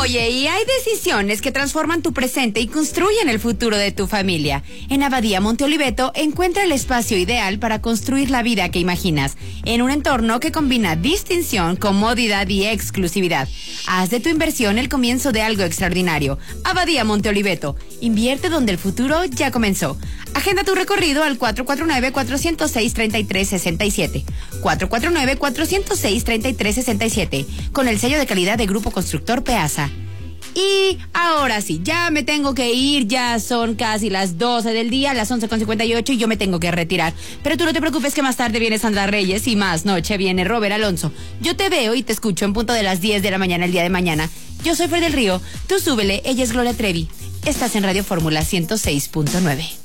Oye, y hay decisiones que transforman tu presente y construyen el futuro de tu familia. En Abadía Monte Oliveto encuentra el espacio ideal para construir la vida que imaginas, en un entorno que combina distinción, comodidad y exclusividad. Haz de tu inversión el comienzo de algo extraordinario. Abadía Monte Oliveto. Invierte donde el futuro ya comenzó. Agenda tu recorrido al 449-406-3367. 449-406-3367. Con el sello de calidad de Grupo Constructor Peasa. Y ahora sí, ya me tengo que ir, ya son casi las 12 del día, las 11:58 y yo me tengo que retirar. Pero tú no te preocupes que más tarde viene Sandra Reyes y más noche viene Robert Alonso. Yo te veo y te escucho en punto de las 10 de la mañana el día de mañana. Yo soy Fer del Río, tú súbele, ella es Gloria Trevi. Estás en Radio Fórmula 106.9.